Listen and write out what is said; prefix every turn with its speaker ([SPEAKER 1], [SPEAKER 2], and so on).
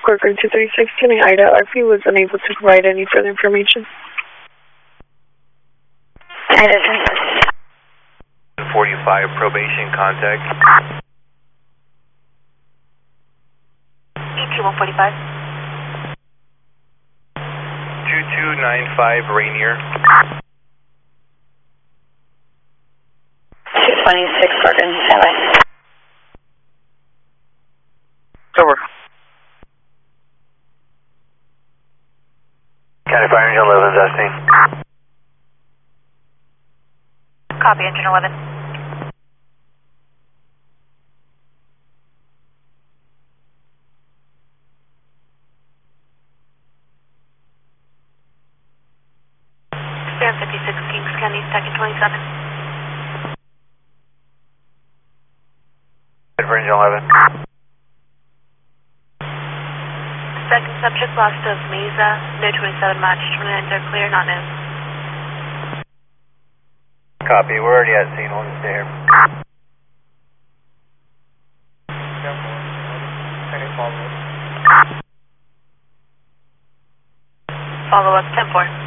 [SPEAKER 1] Corcoran 236, Kenny Ida RP was unable to provide any further information.
[SPEAKER 2] Ida
[SPEAKER 3] 45 probation contact.
[SPEAKER 2] ET 145.
[SPEAKER 3] 2295 Rainier.
[SPEAKER 2] 226 Corcoran, standby.
[SPEAKER 4] Over.
[SPEAKER 3] County Fire Engine 11 testing.
[SPEAKER 2] Copy, Engine 11. Stand 56 Kings County, second 27.
[SPEAKER 3] Fire Engine 11.
[SPEAKER 2] Second subject lost of Mesa, no 27 match, 29 are clear, not known.
[SPEAKER 3] Copy, we're already at scene, we'll just stay here.
[SPEAKER 2] Follow up 10-4.